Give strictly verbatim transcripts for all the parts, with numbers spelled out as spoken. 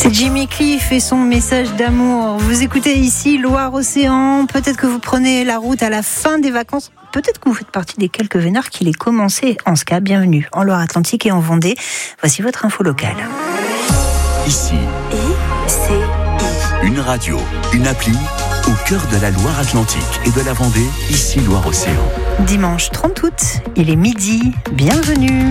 C'est Jimmy Cliff et son message d'amour. Vous écoutez ici Loire-Océan. Peut-être que vous prenez la route à la fin des vacances. Peut-être que vous faites partie des quelques vénards qui les commencé en ska. Bienvenue en Loire-Atlantique et en Vendée. Voici votre info locale. Ici, I C I. une radio, une appli au cœur de la Loire-Atlantique et de la Vendée. Ici Loire-Océan. Dimanche trente août, il est midi. Bienvenue.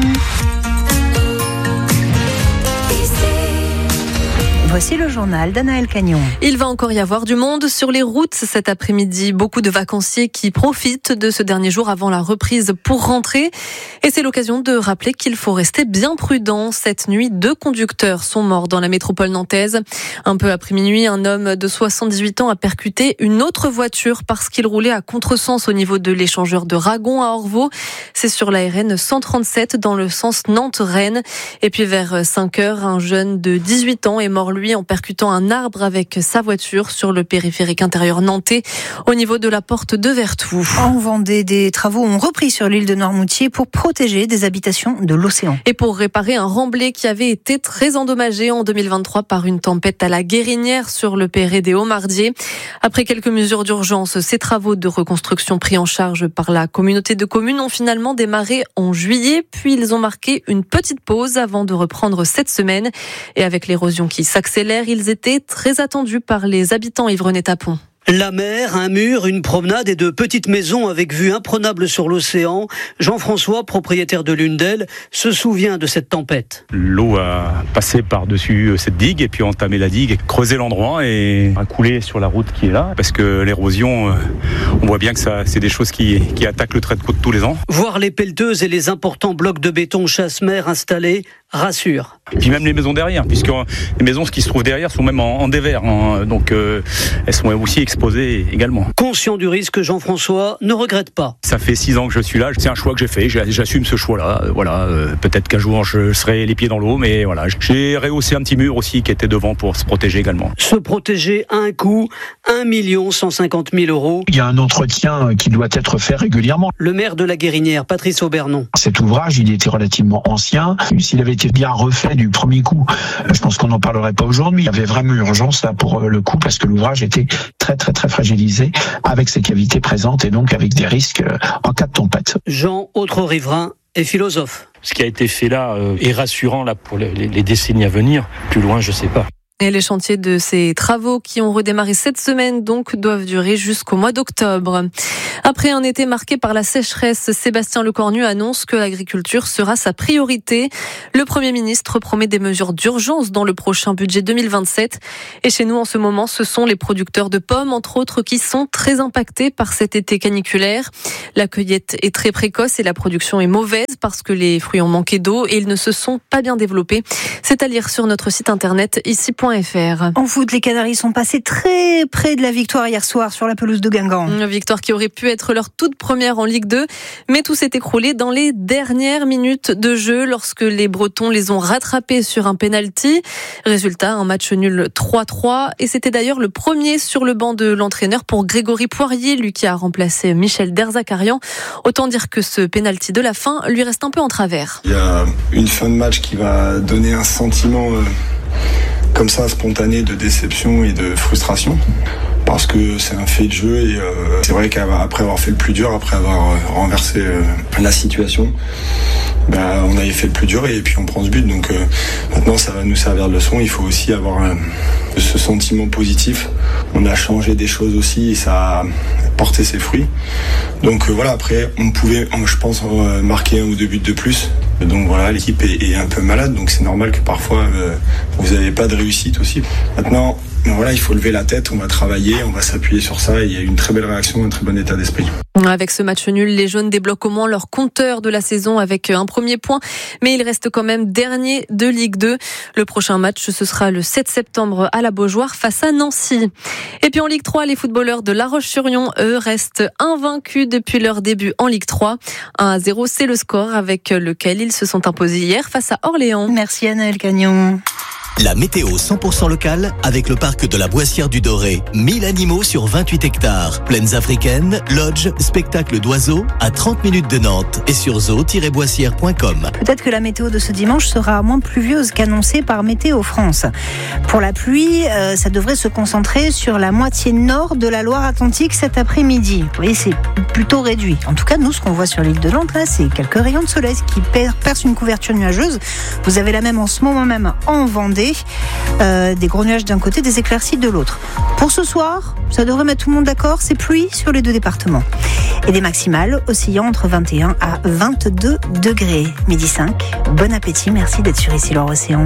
Voici le journal d'Anaël Cagnon. Il va encore y avoir du monde sur les routes cet après-midi. Beaucoup de vacanciers qui profitent de ce dernier jour avant la reprise pour rentrer. Et c'est l'occasion de rappeler qu'il faut rester bien prudent. Cette nuit, deux conducteurs sont morts dans la métropole nantaise. Un peu après minuit, un homme de soixante-dix-huit ans a percuté une autre voiture parce qu'il roulait à contresens au niveau de l'échangeur de Ragon à Orvaux. C'est sur la R N cent trente-sept dans le sens Nantes-Rennes. Et puis vers cinq heures, un jeune de dix-huit ans est mort lui en percutant un arbre avec sa voiture sur le périphérique intérieur nantais au niveau de la porte de Vertou. En Vendée, des travaux ont repris sur l'île de Noirmoutier pour protéger des habitations de l'océan. Et pour réparer un remblai qui avait été très endommagé en deux mille vingt-trois par une tempête à la Guérinière sur le Perret des Hauts-Mardiers. Après quelques mesures d'urgence, ces travaux de reconstruction pris en charge par la communauté de communes ont finalement démarré en juillet, puis ils ont marqué une petite pause avant de reprendre cette semaine. Et avec l'érosion qui s'accélère, ils étaient très attendus par les habitants Ivrenay-Tapon. La mer, un mur, une promenade et de petites maisons avec vue imprenable sur l'océan. Jean-François, propriétaire de l'une d'elles, se souvient de cette tempête. L'eau a passé par-dessus cette digue et puis a entamé la digue, creusé l'endroit et a coulé sur la route qui est là. Parce que l'érosion, on voit bien que ça, c'est des choses qui, qui attaquent le trait de côte tous les ans. Voir les pelleteuses et les importants blocs de béton chasse-mer installés rassure. Et puis même les maisons derrière, puisque les maisons qui se trouvent derrière sont même en, en dévers, hein, donc euh, elles sont aussi exposées également. Conscient du risque, Jean-François ne regrette pas. Ça fait six ans que je suis là, c'est un choix que j'ai fait, j'assume ce choix-là. Euh, voilà, euh, peut-être qu'un jour je serai les pieds dans l'eau, mais voilà, j'ai rehaussé un petit mur aussi qui était devant pour se protéger également. Se protéger à un coût, un million cent cinquante mille euros. Il y a un entretien qui doit être fait régulièrement. Le maire de la Guérinière, Patrice Aubernon. Cet ouvrage, il était relativement ancien. S'il avait été bien refait du premier coup, je pense qu'on n'en parlerait pas aujourd'hui. Il y avait vraiment urgence là pour le coup parce que l'ouvrage était très très très fragilisé avec ses cavités présentes et donc avec des risques en cas de tempête. Jean, autre riverain et philosophe. Ce qui a été fait là euh, est rassurant là pour les, les décennies à venir. Plus loin, je sais pas. Et les chantiers de ces travaux qui ont redémarré cette semaine donc doivent durer jusqu'au mois d'octobre. Après un été marqué par la sécheresse, Sébastien Lecornu annonce que l'agriculture sera sa priorité. Le Premier ministre promet des mesures d'urgence dans le prochain budget deux mille vingt-sept. Et chez nous en ce moment, ce sont les producteurs de pommes, entre autres, qui sont très impactés par cet été caniculaire. La cueillette est très précoce et la production est mauvaise parce que les fruits ont manqué d'eau et ils ne se sont pas bien développés. C'est à lire sur notre site internet ici point f r. En foot, les Canaries sont passés très près de la victoire hier soir sur la pelouse de Guingamp. Une victoire qui aurait pu être leur toute première en Ligue deux, mais tout s'est écroulé dans les dernières minutes de jeu lorsque les Bretons les ont rattrapés sur un penalty. Résultat, un match nul trois trois et c'était d'ailleurs le premier sur le banc de l'entraîneur pour Grégory Poirier, lui qui a remplacé Michel Derzakarian. Autant dire que ce penalty de la fin lui reste un peu en travers. Il y a une fin de match qui va donner un sentiment euh, comme ça spontané de déception et de frustration. Parce que c'est un fait de jeu et euh, c'est vrai qu'après avoir fait le plus dur, après avoir euh, renversé euh, la situation, bah, on avait fait le plus dur et puis on prend ce but. Donc euh, maintenant ça va nous servir de leçon. Il faut aussi avoir euh, ce sentiment positif. On a changé des choses aussi et ça a porté ses fruits. Donc euh, voilà, après on pouvait, je pense, euh, marquer un ou deux buts de plus. Donc voilà, l'équipe est, est un peu malade, donc c'est normal que parfois euh, vous n'avez pas de réussite aussi. Maintenant, voilà, il faut lever la tête, on va travailler, on va s'appuyer sur ça et il y a eu une très belle réaction, un très bon état d'esprit. Avec ce match nul, les jaunes débloquent au moins leur compteur de la saison avec un premier point, mais ils restent quand même derniers de Ligue deux. Le prochain match, ce sera le sept septembre à la Beaujoire face à Nancy. Et puis en Ligue trois, les footballeurs de La Roche-sur-Yon, eux, restent invaincus depuis leur début en Ligue trois. un à zéro, c'est le score avec lequel ils se sont imposés hier face à Orléans. Merci Anaël Cagnon. La météo cent pour cent locale avec le parc de la Boissière du Doré. mille animaux sur vingt-huit hectares. Plaines africaines, lodges, spectacles d'oiseaux à trente minutes de Nantes et sur zoo tiret boissière point com. Peut-être que la météo de ce dimanche sera moins pluvieuse qu'annoncée par Météo France. Pour la pluie, euh, ça devrait se concentrer sur la moitié nord de la Loire-Atlantique cet après-midi. Vous voyez, c'est plutôt réduit. En tout cas, nous, ce qu'on voit sur l'île de Nantes, là, c'est quelques rayons de soleil qui percent une couverture nuageuse. Vous avez la même en ce moment même en Vendée. Euh, des gros nuages d'un côté, des éclaircies de l'autre. Pour ce soir, ça devrait mettre tout le monde d'accord, c'est pluie sur les deux départements. Et des maximales oscillant entre vingt et un à vingt-deux degrés. Midi cinq, bon appétit, merci d'être sur Ici Loire-Océan.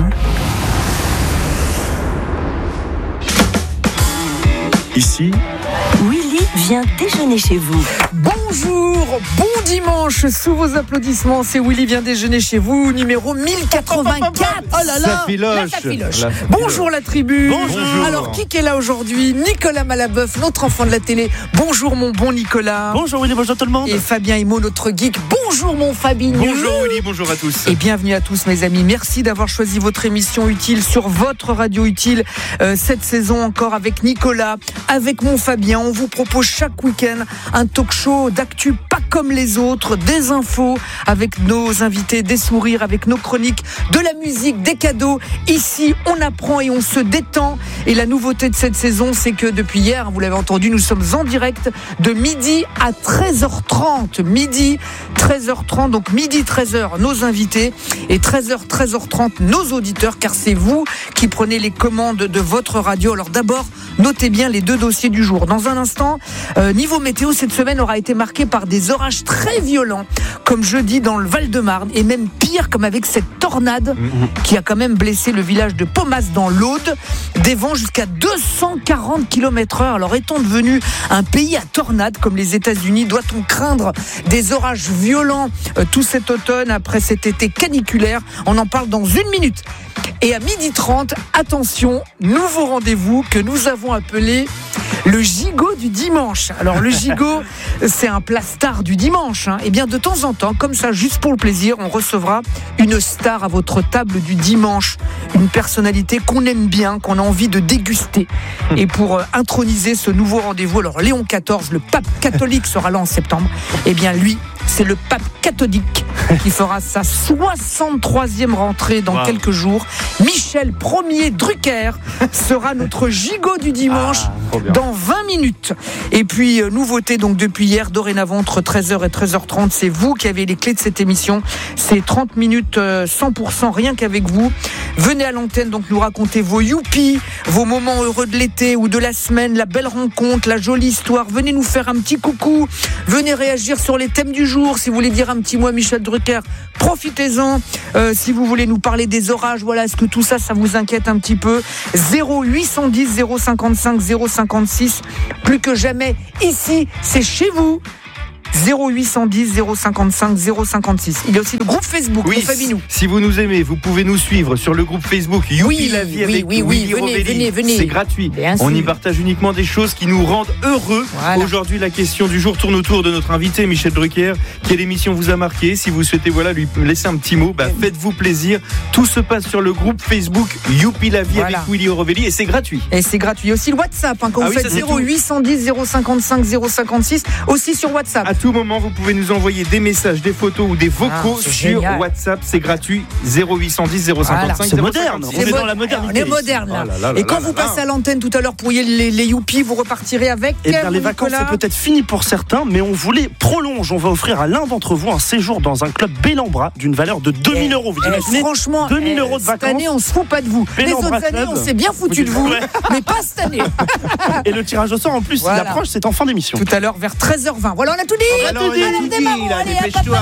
Ici, Willy vient déjeuner chez vous. Bonjour, bon dimanche, sous vos applaudissements, c'est Willy vient déjeuner chez vous, numéro mille quatre-vingt-quatre. Oh là là, ça filoche. Là, ça filoche. Là, ça Bonjour la tribu. Bonjour. Alors, qui est là aujourd'hui? Nicolas Malabeuf, notre enfant de la télé. Bonjour mon bon Nicolas. Bonjour Willy, bonjour tout le monde. Et Fabien Himo, notre geek. Bonjour mon Fabien. Bonjour Willy, bonjour à tous. Et bienvenue à tous mes amis. Merci d'avoir choisi votre émission utile sur votre radio utile euh, cette saison encore avec Nicolas, avec mon Fabien. On vous propose chaque week-end un talk show d'actu pas comme les autres, des infos avec nos invités, des sourires avec nos chroniques, de la musique, des cadeaux. Ici, on apprend et on se détend. Et la nouveauté de cette saison, c'est que depuis hier, vous l'avez entendu, nous sommes en direct de midi à treize heures trente. Midi, treize heures trente, donc midi, treize heures, nos invités. Et treize heures, treize heures trente, nos auditeurs, car c'est vous qui prenez les commandes de votre radio. Alors d'abord, notez bien les deux dossiers du jour. Dans un instant, euh, niveau météo, cette semaine aura été marquée par des orages très violents, comme jeudi dans le Val-de-Marne, et même pire, comme avec cette tornade qui a quand même blessé le village de Pomas dans l'Aude, des vents jusqu'à deux cent quarante kilomètres heure. Alors étant devenu un pays à tornades comme les États-Unis, doit-on craindre des orages violents euh, tout cet automne après cet été caniculaire? On en parle dans une minute. Et à midi trente, attention, nouveau rendez-vous que nous avons appelé le gigot du dimanche. Alors le gigot, c'est un plat star du dimanche. Hein. Et bien de temps en temps, comme ça, juste pour le plaisir, on recevra une star à votre table du dimanche. Une personnalité qu'on aime bien, qu'on a envie de déguster. Et pour euh, introniser ce nouveau rendez-vous, alors Léon quatorze, le pape catholique, sera là en septembre. Et bien lui, c'est le pape catholique qui fera sa soixante-troisième rentrée dans wow. quelques jours. Michel Ier Drucker sera notre gigot du dimanche ah, dans vingt minutes. Et puis, euh, nouveauté donc depuis hier, dorénavant entre treize heures et treize heures trente, c'est vous qui avez les clés de cette émission. C'est trente minutes euh, cent pour cent rien qu'avec vous. Venez à l'antenne donc nous raconter vos youpies, vos moments heureux de l'été ou de la semaine, la belle rencontre, la jolie histoire. Venez nous faire un petit coucou. Venez réagir sur les thèmes du jour. Si vous voulez dire un petit mot à Michel Drucker, profitez-en. Euh, si vous voulez nous parler des orages, voilà, est-ce que tout ça, ça vous inquiète un petit peu? zéro huit cent dix zéro cinquante-cinq zéro cinquante-six. Plus que jamais, ici, c'est chez vous. zéro huit cent dix zéro cinquante-cinq zéro cinquante-six. Il y a aussi le groupe Facebook. Oui, si vous nous aimez, vous pouvez nous suivre sur le groupe Facebook Youpi oui, la vie oui, avec oui, oui, venez, Rovelli. venez, venez. C'est gratuit. On y partage uniquement des choses qui nous rendent heureux. Voilà. Aujourd'hui, la question du jour tourne autour de notre invité Michel Drucker. Quelle émission vous a marqué? Si vous souhaitez voilà lui laisser un petit mot, bah, faites-vous plaisir. Tout se passe sur le groupe Facebook Youpi la vie voilà. avec Willy Rovelli et c'est gratuit. Et c'est gratuit. Aussi le WhatsApp hein, quand ah vous oui, faites zéro huit cent dix zéro cinquante-cinq zéro cinquante-six. Aussi sur WhatsApp. À tout moment, vous pouvez nous envoyer des messages, des photos ou des vocaux ah, sur génial. WhatsApp, c'est gratuit. zéro huit cent dix zéro cinquante-cinq voilà. C'est moderne, on est dans la modernité. On est moderne là. Oh là, là, là et quand là, vous là, passez là. à l'antenne tout à l'heure pour y les, les youpies, vous repartirez avec. Et bien les vacances c'est peut-être fini pour certains, mais on vous les prolonge. On va offrir à l'un d'entre vous un séjour dans un club Bellambra d'une valeur de deux mille euros. Vous imaginez? Franchement, deux mille euros de vacances. Cette année, on se fout pas de vous. Les autres années, on s'est bien foutu de vous, mais pas cette année. Et le tirage au sort en plus, il approche, c'est en fin d'émission. Tout à l'heure vers treize heures vingt. Voilà, on a tout dit. On a tout dit. Allez, dépêche-toi.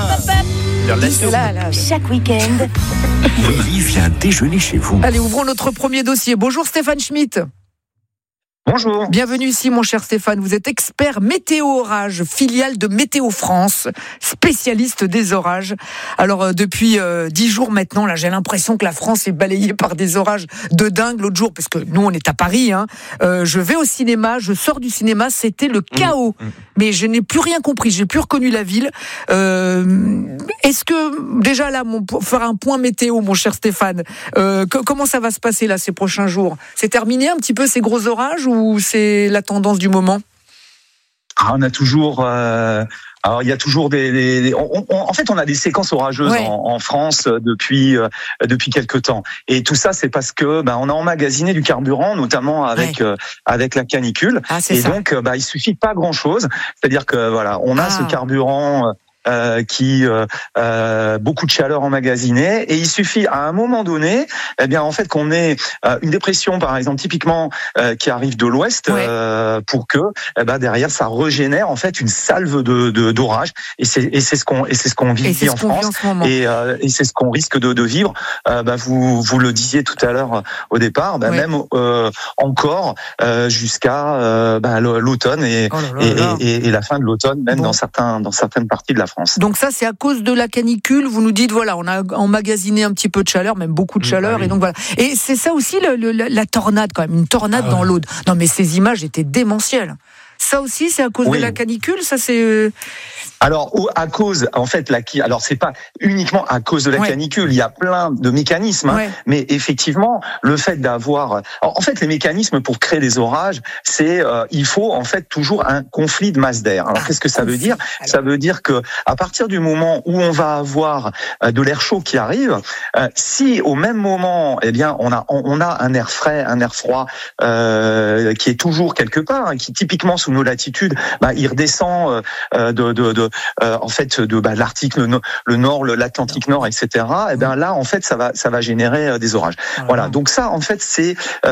Là, là, chaque week-end. Willy vient déjeuner chez vous. Allez, ouvrons notre premier dossier. Bonjour Stéphane Schmitt. Bonjour. Bienvenue ici, mon cher Stéphane. Vous êtes expert météo orage, filiale de Météo France, spécialiste des orages. Alors, euh, depuis euh, dix jours maintenant, là, j'ai l'impression que la France est balayée par des orages de dingue. L'autre jour, parce que nous, on est à Paris, hein, euh, je vais au cinéma, je sors du cinéma, c'était le chaos. Mmh. Mais je n'ai plus rien compris, j'ai plus reconnu la ville. Euh, est-ce que, déjà là, mon, pour faire un point météo, mon cher Stéphane, euh, que, comment ça va se passer là ces prochains jours ? C'est terminé un petit peu ces gros orages ou c'est la tendance du moment ? Ah, on a toujours, euh, alors il y a toujours des, des, des on, on, en fait on a des séquences orageuses ouais. en, en France depuis euh, depuis quelque temps. Et tout ça c'est parce que ben on a emmagasiné du carburant, notamment avec ouais. euh, avec la canicule. Ah, et ça. donc bah il suffit pas grand chose. C'est-à-dire que voilà, on a ah. ce carburant. Euh, qui euh, euh, beaucoup de chaleur emmagasinée, et il suffit à un moment donné, eh bien en fait qu'on ait euh, une dépression par exemple typiquement euh, qui arrive de l'ouest, ouais. euh, pour que eh ben derrière ça régénère en fait une salve de, de d'orage, et c'est et c'est ce qu'on et c'est ce qu'on vit ici en France, en et euh, et c'est ce qu'on risque de, de vivre. Euh, bah, vous vous le disiez tout à l'heure au départ, bah, ouais. même euh, encore euh, jusqu'à euh, bah, l'automne et, oh là là et, et et la fin de l'automne, même bon. dans certains dans certaines parties de la France. Donc ça, c'est à cause de la canicule. Vous nous dites, voilà, on a emmagasiné un petit peu de chaleur, même beaucoup de chaleur, mmh, bah oui. et donc voilà. Et c'est ça aussi le, le, la tornade, quand même, une tornade ah, dans ouais. l'Aude. Non, mais ces images étaient démentielles. Ça aussi, c'est à cause oui. de la canicule. Ça, c'est. Alors, à cause, en fait, la alors c'est pas uniquement à cause de la ouais. canicule. Il y a plein de mécanismes, ouais. hein, mais effectivement, le fait d'avoir, en fait, les mécanismes pour créer des orages, c'est euh, il faut en fait toujours un conflit de masse d'air. Alors, ah, qu'est-ce que ça veut dire ? Alors. Ça veut dire que à partir du moment où on va avoir euh, de l'air chaud qui arrive, euh, si au même moment, eh bien, on a on, on a un air frais, un air froid euh, qui est toujours quelque part, hein, qui typiquement sous nos latitudes, bah, il redescend euh, de, de, de euh, en fait de bah, l'Arctique, le, le Nord, l'Atlantique Nord, et cetera. Et bien là, en fait, ça va ça va générer euh, des orages. Ah, voilà. Non. Donc ça, en fait, c'est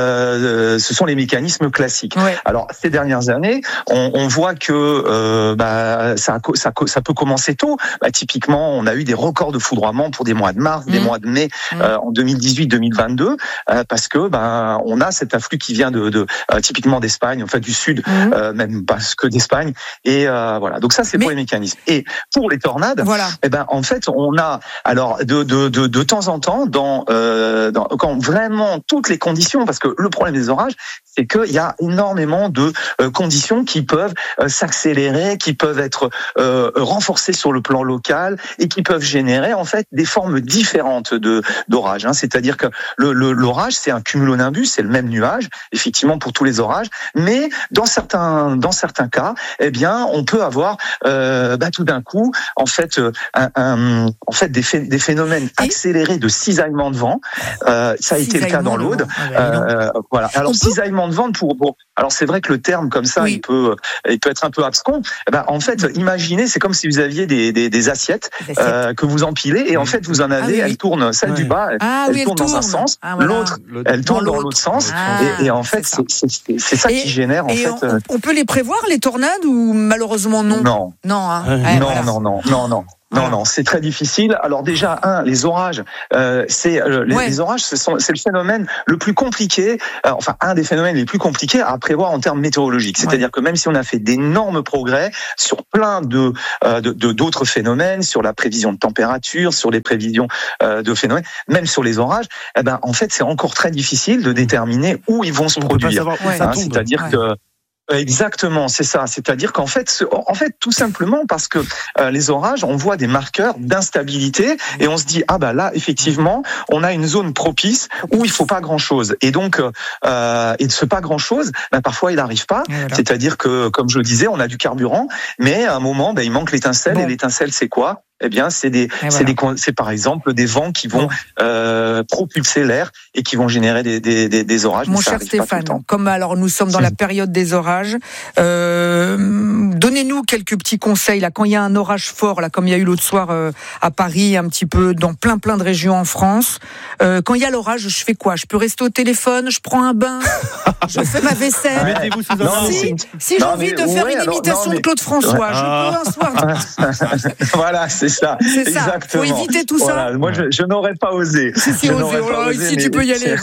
euh, ce sont les mécanismes classiques. Ouais. Alors ces dernières années, on, on voit que euh, bah, ça, ça ça peut commencer tôt. Bah, typiquement, on a eu des records de foudroiement pour des mois de mars, mmh. des mois de mai mmh. euh, en deux mille dix-huit deux mille vingt-deux, euh, parce que bah, on a cet afflux qui vient de, de euh, typiquement d'Espagne, en fait du sud. Mmh. Euh, même pas que d'Espagne, et euh, voilà. Donc ça, c'est Mais... pour les mécanismes. Et pour les tornades, voilà. eh ben en fait, on a alors de de de, de temps en temps dans, euh, dans quand vraiment toutes les conditions, parce que le problème des orages, c'est qu'il y a énormément de euh, conditions qui peuvent euh, s'accélérer, qui peuvent être euh, renforcées sur le plan local et qui peuvent générer en fait des formes différentes de d'orage. Hein. C'est-à-dire que le, le l'orage, c'est un cumulonimbus, c'est le même nuage, effectivement pour tous les orages, mais dans certains dans certains cas, eh bien, on peut avoir euh, bah, tout d'un coup, en fait, un, un, en fait, des, phé- des phénomènes accélérés de cisaillement de vent. Euh, ça a été le cas dans l'Aude. Euh, voilà. Alors cisaillement de vent pour, pour. Alors c'est vrai que le terme comme ça, oui. il peut, il peut être un peu abscon. Eh ben, en fait, imaginez, c'est comme si vous aviez des des, des assiettes euh, que vous empilez et en fait vous en avez, ah, oui, elles tournent, celle oui. du bas, elle, ah, oui, elle tourne, tourne dans un sens, ah, voilà. l'autre, elle tourne dans l'autre, l'autre sens, ah, et, et en fait c'est, c'est, c'est, c'est ça et, qui génère en fait. On, on peut les prévoir les tornades ou malheureusement non ? Non, non, hein. ouais, non, voilà. non, non, non, non. Non, non, c'est très difficile. Alors déjà, un, les orages, euh, c'est euh, les, ouais. les orages, ce sont, c'est le phénomène le plus compliqué. Euh, enfin, un des phénomènes les plus compliqués à prévoir en termes météorologiques. C'est-à-dire ouais. que même si on a fait d'énormes progrès sur plein de, euh, de, de d'autres phénomènes, sur la prévision de température, sur les prévisions euh, de phénomènes, même sur les orages, eh ben en fait, c'est encore très difficile de déterminer où ils vont se on produire. Ouais. Hein, c'est-à-dire ouais. que exactement, c'est ça. C'est-à-dire qu'en fait, en fait, tout simplement parce que euh, les orages, on voit des marqueurs d'instabilité et on se dit ah bah là, effectivement, on a une zone propice où il faut pas grand-chose. Et donc, euh, et de ce pas grand-chose, bah, parfois il n'arrive pas. Voilà. C'est-à-dire que, comme je le disais, on a du carburant, mais à un moment, bah, il manque l'étincelle. Bon. Et l'étincelle, c'est quoi ? Eh bien, c'est des, voilà. c'est des, c'est par exemple des vents qui vont euh, propulser l'air et qui vont générer des, des, des, des orages. Mon cher Stéphane, comme alors nous sommes dans la période des orages, euh, donnez-nous quelques petits conseils là. Quand il y a un orage fort, là, comme il y a eu l'autre soir euh, à Paris, un petit peu dans plein plein de régions en France. Euh, quand il y a l'orage, je fais quoi ? Je peux rester au téléphone, je prends un bain, je fais ma vaisselle. Mettez-vous sous un non, si, si j'ai envie de faire ouais, une imitation alors, non, mais... de Claude François, ouais. je peux un soir. Voilà. C'est c'est ça. C'est ça. Exactement. Faut éviter tout voilà. ça. Moi, je, je n'aurais pas osé. Si, si, je osé. Oh là, osé, ici, tu peux y aller.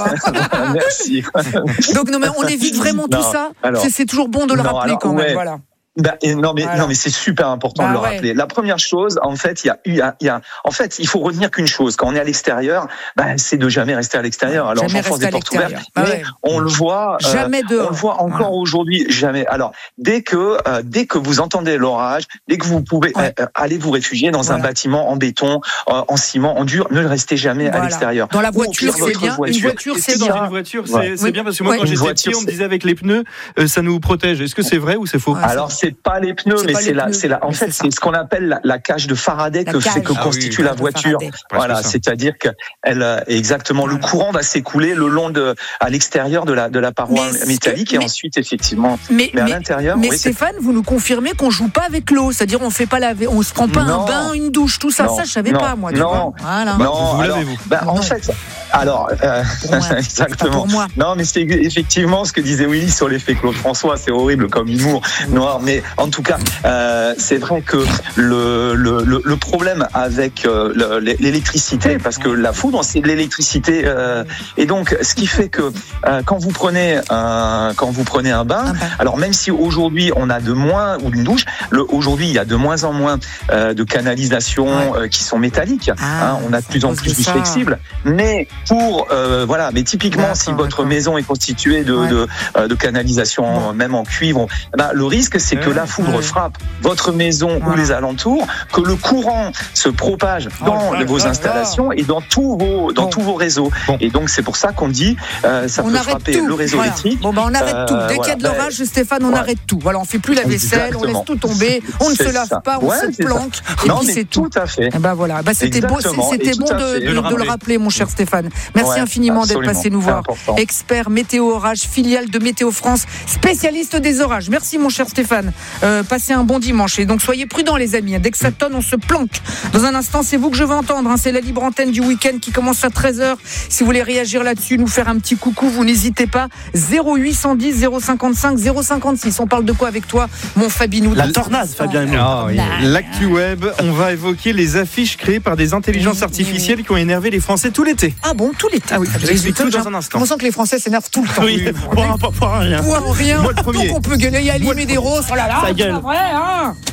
Merci. Donc, non, mais on évite vraiment tout non, ça. alors, c'est, c'est toujours bon de le non, rappeler alors, quand ouais. même. Voilà. Bah, et non mais voilà. non mais c'est super important bah, de le ouais. rappeler. La première chose, en fait, il y a il y a, il y a en fait, il faut retenir qu'une chose quand on est à l'extérieur, bah, c'est de jamais rester à l'extérieur. Alors j'enfonce des portes ouvertes, bah, mais ouais. on le voit jamais euh, dehors. On le voit encore voilà. aujourd'hui, jamais. Alors dès que euh, dès que vous entendez l'orage, dès que vous pouvez ouais. euh, aller vous réfugier dans voilà. un bâtiment en béton, euh, en ciment, en dur, ne restez jamais voilà. à l'extérieur. Dans la voiture, c'est bien. Voiture. Une voiture, c'est dans bien. Une voiture, c'est, c'est bien parce que moi, quand j'étais petit, on me disait avec les pneus, ça nous protège. Est-ce que c'est vrai ou c'est faux? Alors c'est pas les pneus. Mais c'est la, c'est la, en fait, c'est ce qu'on appelle la, la cage de Faraday que, c'est que ah constitue oui, la voiture. Voilà, c'est-à-dire que elle, exactement, voilà. le courant va s'écouler le long de, à l'extérieur de la, de la paroi mais métallique que, et mais, ensuite, effectivement, mais, mais à mais, l'intérieur. Mais oui, Stéphane, vous nous confirmez qu'on joue pas avec l'eau, c'est-à-dire on fait pas laver, on se prend pas non, un bain, une douche, tout ça, non, ça je savais non, pas moi. Tu non, vois voilà. non, vous alors, l'avez-vous bah, en non. fait, alors, euh, exactement. Non, mais c'est effectivement ce que disait Willy sur l'effet Claude François, c'est horrible comme humour noir, mais en tout cas, euh, c'est vrai que le, le, le, le problème avec euh, l'électricité, parce que la foudre, c'est de l'électricité, euh, et donc ce qui fait que euh, quand vous prenez un, quand vous prenez un bain, alors même si aujourd'hui on a de moins ou une douche, le, aujourd'hui il y a de moins en moins euh, de canalisations euh, qui sont métalliques, ah, hein, on a de plus en plus de flexibles, mais pour euh, voilà, mais typiquement d'accord, si votre d'accord. maison est constituée de, ouais. de, de, de canalisation bon. même en cuivre, ben, le risque c'est que la foudre ouais. frappe votre maison voilà. ou les alentours, que le courant se propage dans oh, vos installations oh. et dans tous vos dans bon. tous vos réseaux. Bon. Et donc c'est pour ça qu'on dit euh, ça on peut frapper tout. le réseau voilà. électrique. Bon ben on arrête euh, tout. Dès voilà. qu'il y a de l'orage, ben, Stéphane, on ouais. arrête tout. Voilà, on fait plus la vaisselle, Exactement. on laisse tout tomber, on ne c'est se lave ça. pas, on ouais, se planque ça. et non, puis c'est tout. Tout à fait. Et ben voilà, ben, c'était beau, c'était bon de, de, de le rappeler, mon cher Stéphane. Merci ouais, infiniment absolument. d'être passé nous voir. Expert météo orage, filiale de Météo France, spécialiste des orages. Merci mon cher Stéphane. Euh, passez un bon dimanche et donc soyez prudents les amis. Dès que ça tonne, on se planque. Dans un instant, c'est vous que je veux entendre. Hein. C'est la libre antenne du week-end qui commence à treize heures. Si vous voulez réagir là-dessus, nous faire un petit coucou, vous n'hésitez pas. zéro huit cent dix zéro cinquante-cinq zéro cinquante-six. On parle de quoi avec toi, mon Fabinou? La tornade, Fabien. Oh, oui. L'actu web, on va évoquer les affiches créées par des intelligences oui, artificielles oui, oui. qui ont énervé les Français tout l'été. Ah bon, tout l'été? Ah oui, je l'explique tout dans un instant. On sent que les Français s'énervent tout le temps. Oui, pour, pour, pour rien. Pour rien. Moi le premier. Donc on peut gueuler, il y a Limé des roses. Oh là là, ça gueule. C'est vrai, hein.